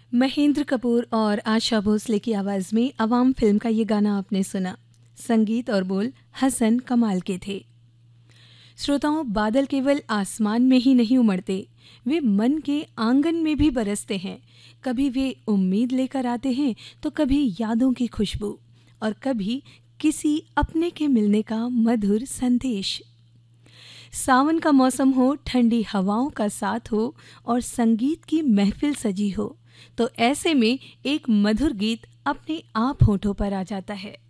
महेंद्र कपूर और आशा भोसले की आवाज़ में अवाम फिल्म का ये गाना आपने सुना। संगीत और बोल हसन कमाल के थे। श्रोताओं, बादल केवल आसमान में ही नहीं उमड़ते, वे मन के आंगन में भी बरसते हैं। कभी वे उम्मीद लेकर आते हैं तो कभी यादों की खुशबू और कभी किसी अपने के मिलने का मधुर संदेश। सावन का मौसम हो, ठंडी हवाओं का साथ हो और संगीत की महफिल सजी हो, तो ऐसे में एक मधुर गीत अपने आप होठों पर आ जाता है।